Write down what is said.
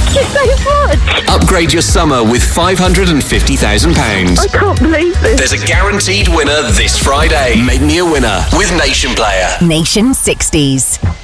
Thank you so much. Upgrade your summer with £550,000. I can't believe this. There's a guaranteed winner this Friday. Make me a winner with Nation Player. Nation 60s.